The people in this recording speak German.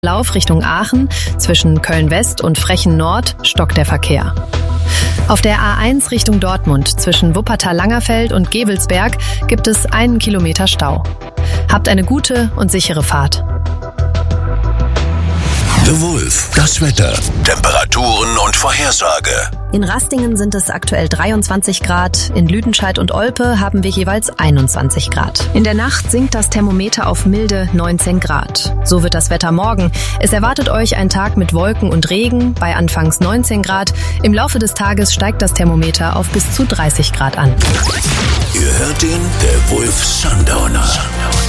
Lauf Richtung Aachen, zwischen Köln-West und Frechen-Nord stockt der Verkehr. Auf der A1 Richtung Dortmund, zwischen Wuppertal-Langerfeld und Gevelsberg, gibt es 1 Kilometer Stau. Habt eine gute und sichere Fahrt. The Wulf, das Wetter, Temperaturen und Vorhersage. In Rastingen sind es aktuell 23 Grad, in Lüdenscheid und Olpe haben wir jeweils 21 Grad. In der Nacht sinkt das Thermometer auf milde 19 Grad. So wird das Wetter morgen. Es erwartet euch ein Tag mit Wolken und Regen bei anfangs 19 Grad. Im Laufe des Tages steigt das Thermometer auf bis zu 30 Grad an. Ihr hört ihn, der Wulf Sundowner.